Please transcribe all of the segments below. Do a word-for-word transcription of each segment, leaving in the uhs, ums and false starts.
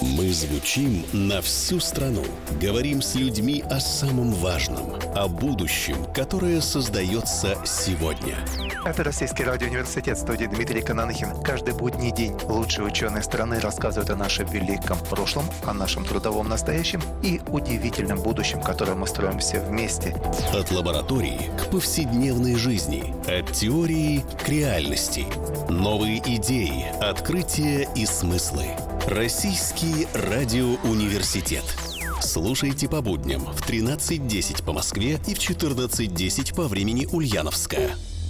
Мы звучим на всю страну. Говорим с людьми о самом важном, о будущем, которое создается сегодня. Это Российский радиоуниверситет, студии Дмитрий Кананахин. Каждый будний день лучшие ученые страны рассказывают о нашем великом прошлом, о нашем трудовом настоящем и удивительном будущем, которое мы строим все вместе. От лаборатории к повседневной жизни, от теории к реальности. Новые идеи, открытия и смыслы. Российский радиоуниверситет. Слушайте по будням в тринадцать десять по Москве и в четырнадцать десять по времени Ульяновска.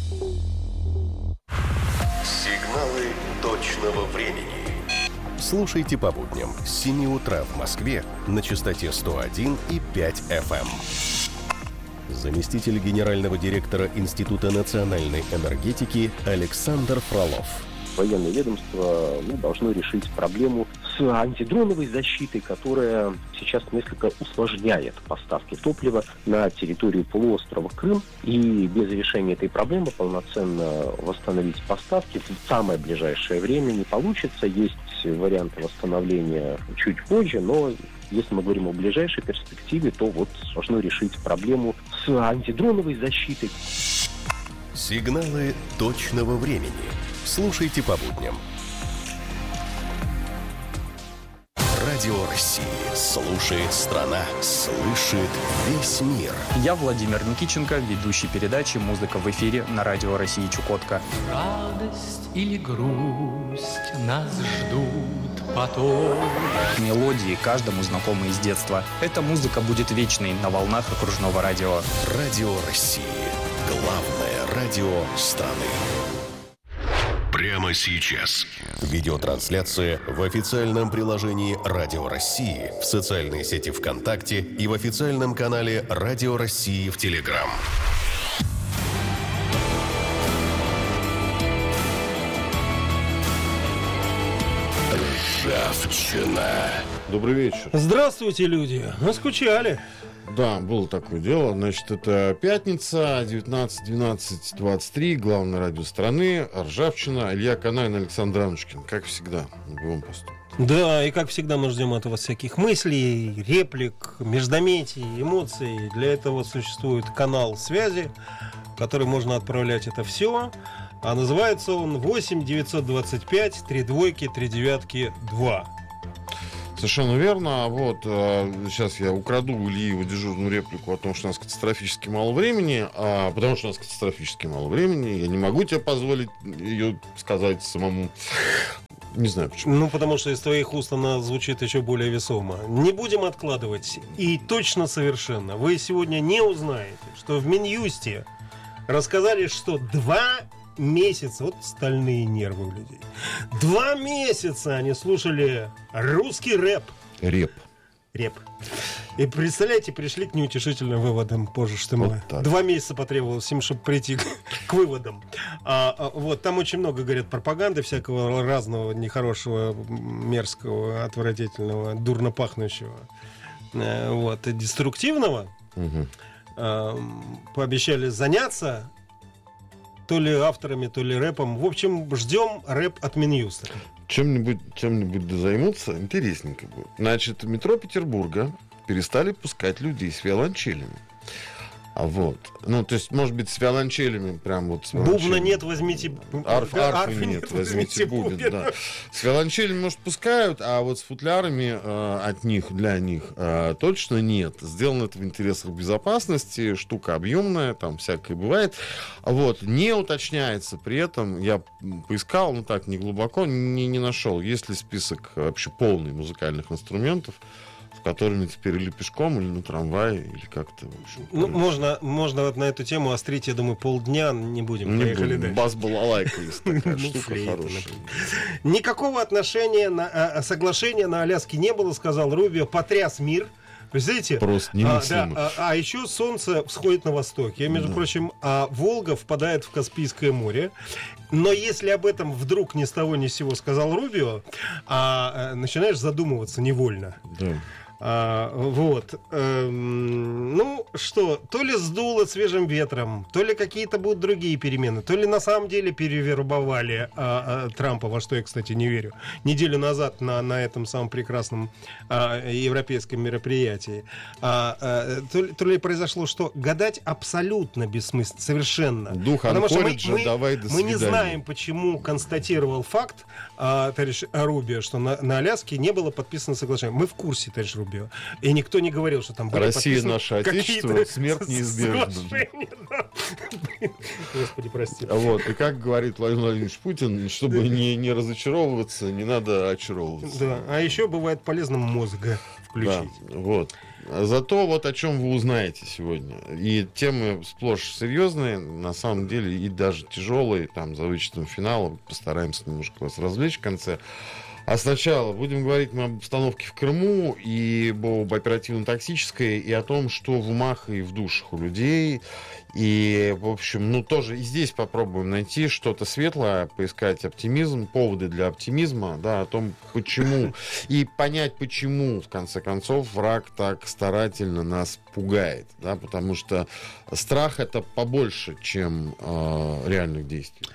Сигналы точного времени. Слушайте по будням с семи утра в Москве на частоте сто один и пять эф эм. Заместитель генерального директора Института национальной энергетики Александр Фролов. Военное ведомство ну, должно решить проблему с антидроновой защитой, которая сейчас несколько усложняет поставки топлива на территорию полуострова Крым. И без решения этой проблемы полноценно восстановить поставки в самое ближайшее время не получится. Есть варианты восстановления чуть позже, но если мы говорим о ближайшей перспективе, то вот должно решить проблему с антидроновой защитой. Сигналы точного времени. Слушайте по будням. Радио России. Слушает страна. Слышит весь мир. Я Владимир Никиченко, ведущий передачи «Музыка в эфире» на Радио России Чукотка. Радость или грусть нас ждут потом. Мелодии каждому знакомы из детства. Эта музыка будет вечной на волнах окружного радио. Радио России. Главное радио страны. Прямо сейчас. Видеотрансляция в официальном приложении Радио России, в социальной сети ВКонтакте и в официальном канале Радио России в Телеграм. Ржавчина. Добрый вечер. Здравствуйте, люди. Мы скучали. Да, было такое дело. Значит, это пятница, девятнадцать двенадцать двадцать три, главное радио страны, Ржавчина, Илья Канаин, Александр Анушкин, как всегда, на боевом посту. Да, и как всегда мы ждем от вас всяких мыслей, реплик, междометий, эмоций. Для этого существует канал связи, в который можно отправлять это все. А называется он восемь девятьсот двадцать пять три двойки три девятки два. Совершенно верно. Вот э, сейчас я украду у Ильи его дежурную реплику о том, что у нас катастрофически мало времени, а, потому что у нас катастрофически мало времени. Я не могу тебе позволить ее сказать самому. Не знаю почему. Ну, потому что из твоих уст она звучит еще более весомо. Не будем откладывать. И точно совершенно. Вы сегодня не узнаете, что в Минюсте рассказали, что два месяца, вот стальные нервы у людей. Два месяца они слушали русский рэп. Реп. Реп. И представляете, пришли к неутешительным выводам, боже ж ты мой. Вот Два месяца потребовалось им, чтобы прийти к, к выводам. А, а, вот, там очень много, говорят, пропаганды всякого разного, нехорошего, мерзкого, отвратительного, дурно пахнущего. А, вот, и деструктивного. Угу. А, пообещали заняться то ли авторами, то ли рэпом. В общем, ждем рэп от Минюста. Чем-нибудь, чем-нибудь да займутся, интересненько будет. Значит, в метро Петербурга перестали пускать людей с виолончелями. А вот. Ну, то есть, может быть, с виолончелями прям вот... С Бубна нет, возьмите... Арф, арфы, арфы нет, нет, возьмите бубен, бубен. Да. С виолончелями, может, пускают, а вот с футлярами э, от них, для них э, точно нет. Сделано это в интересах безопасности, штука объемная, там всякое бывает. Вот. Не уточняется при этом, я поискал, ну так, не глубоко, не, не нашел, есть ли список вообще полный музыкальных инструментов, которыми теперь или пешком, или на трамвае, или как-то. В общем, ну, можно, можно вот на эту тему острить, я думаю, полдня, не будем. Не Поехали дальше. Бас-балалайка есть такая штука хорошая. Никакого отношения, на, соглашения на Аляске не было, сказал Рубио, потряс мир. Представляете? Просто немыслимо. А, да, а, а еще солнце всходит на востоке. Между да. прочим, а Волга впадает в Каспийское море. Но если об этом вдруг ни с того ни с сего сказал Рубио, а, а, начинаешь задумываться невольно. Да. А, вот. Эм, ну что, то ли сдуло свежим ветром, то ли какие-то будут другие перемены, то ли на самом деле перевербовали а, а, Трампа, во что я, кстати, не верю. Неделю назад на, на этом самом прекрасном а, европейском мероприятии. А, а, то, ли, то ли произошло что? Гадать абсолютно бессмысленно, совершенно. Дух Потому что мы, мы, давай, до мы не свидания. знаем, почему констатировал факт а, товарищ Рубио, что на, на Аляске не было подписано соглашение. Мы в курсе, товарищ Рубио. И никто не говорил, что там были Россия наше отечество, смерть неизбежна. Господи, прости. Вот, и как говорит Владимир Владимирович Путин, чтобы не, не разочаровываться, не надо очаровываться. Да, а еще бывает полезно мозга включить. Да, вот. Зато вот о чем вы узнаете сегодня. И темы сплошь серьезные, на самом деле, и даже тяжелые, там, за вычетом финала. Постараемся немножко вас развлечь в конце. А сначала будем говорить мы об обстановке в Крыму и об оперативно-тактической, и о том, что в умах и в душах у людей. И, в общем, ну, тоже и здесь попробуем найти что-то светлое, поискать оптимизм, поводы для оптимизма, да, о том, почему, и понять, почему, в конце концов, враг так старательно нас пугает, да, потому что страх — это побольше, чем э, реальных действий.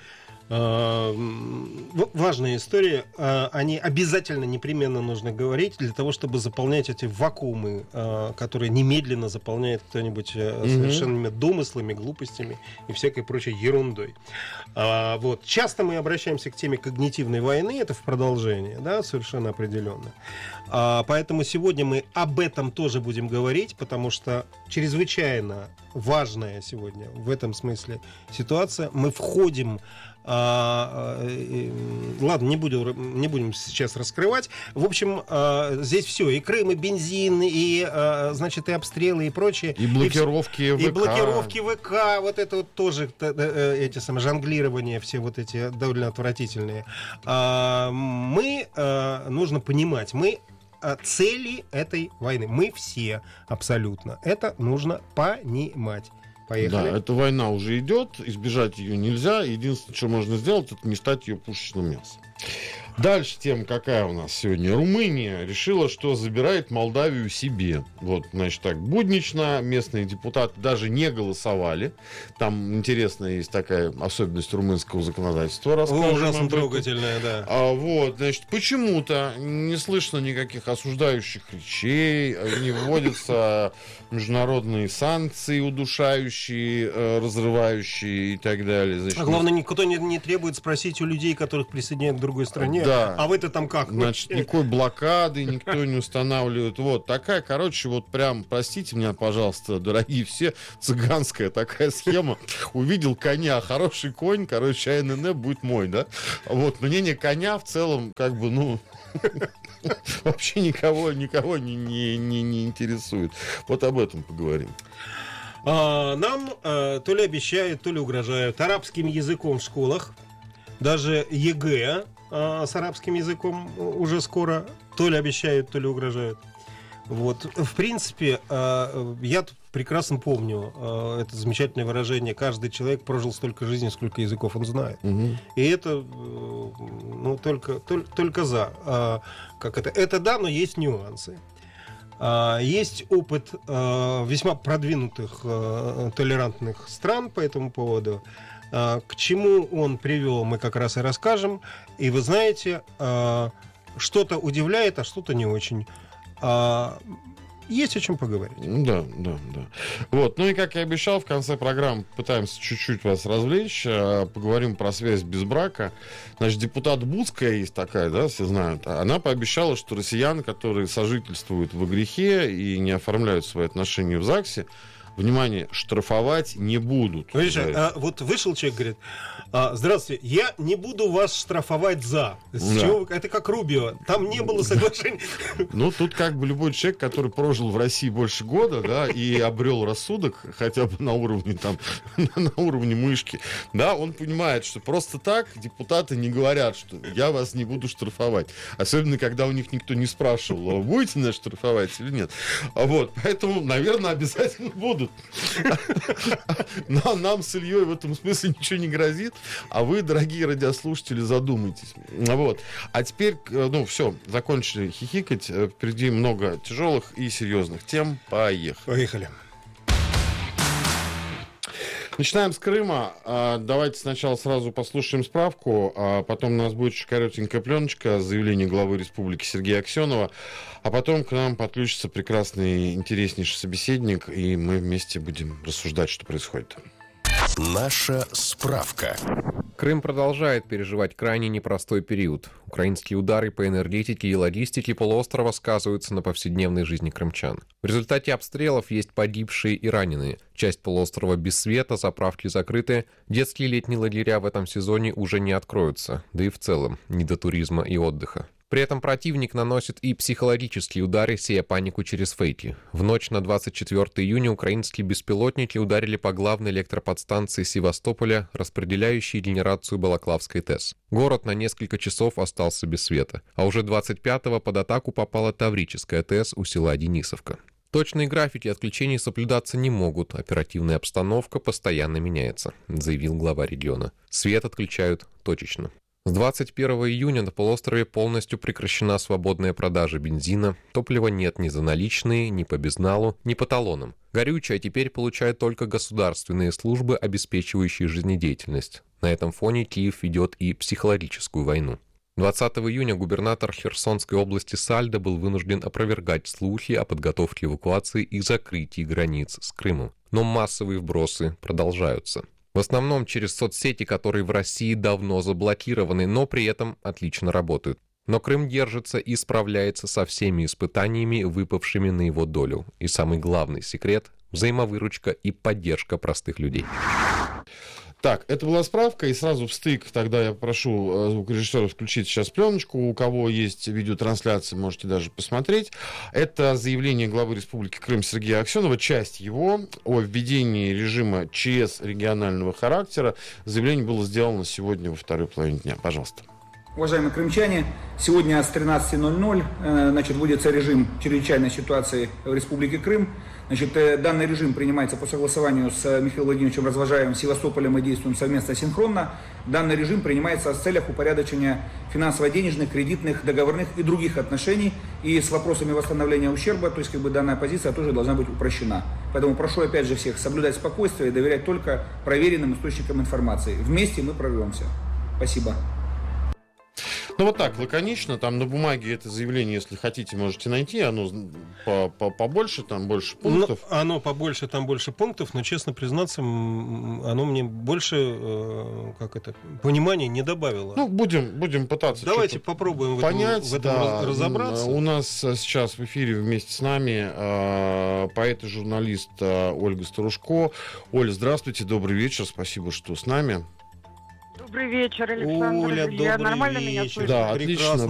Важная история. Они обязательно, непременно нужно говорить для того, чтобы заполнять эти вакуумы, которые немедленно заполняет кто-нибудь mm-hmm. совершенными домыслами, глупостями и всякой прочей ерундой. Вот. Часто мы обращаемся к теме когнитивной войны, это в продолжение, да, совершенно определенно. Поэтому сегодня мы об этом тоже будем говорить, потому что чрезвычайно важная сегодня в этом смысле ситуация. Мы входим... А, ладно, не будем, не будем сейчас раскрывать. В общем, а, здесь все. И Крым, и бензин, и, а, значит, и обстрелы, и прочее. И блокировки и, ВК. И блокировки ВК. Вот это вот тоже эти самые жонглирования, все вот эти довольно отвратительные. А, мы, а, нужно понимать, мы цели этой войны. Мы все абсолютно. Это нужно понимать. Поехали. Да, эта война уже идет, избежать ее нельзя. Единственное, что можно сделать, это не стать ее пушечным мясом. Дальше тема какая у нас сегодня? Румыния решила, что забирает Молдавию себе. Вот, значит, так, буднично. Местные депутаты даже не голосовали. Там интересная есть такая особенность румынского законодательства. О, ужасно трогательная, да. А, вот, значит, почему-то не слышно никаких осуждающих речей, не вводятся международные санкции, удушающие, разрывающие и так далее. Значит, а главное, никто не, не требует спросить у людей, которых присоединяют к другой стране. Да. А вы-то там как? Значит, никакой блокады никто не устанавливает. Вот такая, короче, вот прям, простите меня, пожалуйста, дорогие все, цыганская такая схема. Увидел коня, хороший конь, короче, АНН будет мой, да? Вот, мнение коня в целом, как бы, ну... вообще никого, никого не, не, не, не интересует. Вот об этом поговорим. А, нам а, то ли обещают, то ли угрожают арабским языком в школах. Даже ЕГЭ а, с арабским языком уже скоро то ли обещают, то ли угрожают. Вот. В принципе, а, я прекрасно помню а, это замечательное выражение: каждый человек прожил столько жизни, сколько языков он знает. Угу. И это ну, только, только, только за. А, как это? Это да, но есть нюансы. А, есть опыт а, весьма продвинутых а, толерантных стран по этому поводу. А, к чему он привел, мы как раз и расскажем. И вы знаете, а, что-то удивляет, а что-то не очень. А, есть о чем поговорить. Да, да, да. Вот. Ну и, как я обещал, в конце программы пытаемся чуть-чуть вас развлечь. Поговорим про связь без брака. Значит, депутат Буцкая есть такая, да, все знают. Она пообещала, что россиян, которые сожительствуют во грехе и не оформляют свои отношения в ЗАГСе, внимание, штрафовать не будут. Видишь, а, вот вышел человек, говорит: а, здравствуйте, я не буду вас штрафовать за. С чего? Это как Рубио, там не было соглашения. Ну, тут как бы любой человек, который прожил в России больше года, да, и обрел рассудок, хотя бы на уровне там, на уровне мышки, да, он понимает, что просто так депутаты не говорят, что я вас не буду штрафовать. Особенно, когда у них никто не спрашивал, будете нас штрафовать или нет. Вот, поэтому, наверное, обязательно будут. Но нам с Ильей в этом смысле ничего не грозит, а вы, дорогие радиослушатели, задумайтесь. Вот. А теперь, ну все, закончили хихикать, впереди много тяжелых и серьезных тем. Поехали. Поехали. Начинаем с Крыма. Давайте сначала сразу послушаем справку, а потом у нас будет еще коротенькая пленочка, заявление главы республики Сергея Аксенова, а потом к нам подключится прекрасный, интереснейший собеседник, и мы вместе будем рассуждать, что происходит. Наша справка. Крым продолжает переживать крайне непростой период. Украинские удары по энергетике и логистике полуострова сказываются на повседневной жизни крымчан. В результате обстрелов есть погибшие и раненые. Часть полуострова без света, заправки закрыты. Детские летние лагеря в этом сезоне уже не откроются. Да и в целом не до туризма и отдыха. При этом противник наносит и психологические удары, сея панику через фейки. В ночь на двадцать четвёртое июня украинские беспилотники ударили по главной электроподстанции Севастополя, распределяющей генерацию Балаклавской ТЭС. Город на несколько часов остался без света. А уже двадцать пятого под атаку попала Таврическая ТЭС у села Денисовка. Точные графики отключений соблюдаться не могут, оперативная обстановка постоянно меняется, заявил глава региона. Свет отключают точечно. С двадцать первого июня на полуострове полностью прекращена свободная продажа бензина. Топлива нет ни за наличные, ни по безналу, ни по талонам. Горючее теперь получают только государственные службы, обеспечивающие жизнедеятельность. На этом фоне Киев ведет и психологическую войну. двадцатого июня губернатор Херсонской области Сальдо был вынужден опровергать слухи о подготовке эвакуации и закрытии границ с Крымом. Но массовые вбросы продолжаются. В основном через соцсети, которые в России давно заблокированы, но при этом отлично работают. Но Крым держится и справляется со всеми испытаниями, выпавшими на его долю. И самый главный секрет – взаимовыручка и поддержка простых людей. Так, это была справка, и сразу в стык тогда я прошу звукорежиссера включить сейчас пленочку. У кого есть видеотрансляция, можете даже посмотреть. Это заявление главы Республики Крым Сергея Аксенова, часть его, о введении режима ЧС регионального характера. Заявление было сделано сегодня во второй половине дня. Пожалуйста. Уважаемые крымчане, сегодня с тринадцати ноль-ноль значит, вводится режим чрезвычайной ситуации в Республике Крым. Значит, данный режим принимается по согласованию с Михаилом Владимировичем Развожаевым, Севастополем, и действуем совместно синхронно. Данный режим принимается в целях упорядочения финансово-денежных, кредитных, договорных и других отношений. И с вопросами восстановления ущерба, то есть как бы данная позиция тоже должна быть упрощена. Поэтому прошу опять же всех соблюдать спокойствие и доверять только проверенным источникам информации. Вместе мы прорвемся. Спасибо. Ну вот так, лаконично, там на бумаге это заявление, если хотите, можете найти, оно побольше, там больше пунктов. Ну, оно побольше, там больше пунктов, но, честно признаться, оно мне больше, как это, понимания не добавило. Ну, будем, будем пытаться. Давайте попробуем понять, в этом, в этом да, разобраться. У нас сейчас в эфире вместе с нами э, поэт и журналист э, Ольга Старушко. Оля, здравствуйте, добрый вечер, спасибо, что с нами. Добрый вечер, Александр. Оля, Илья. добрый Нормально вечер. меня слышно? Да, отлично.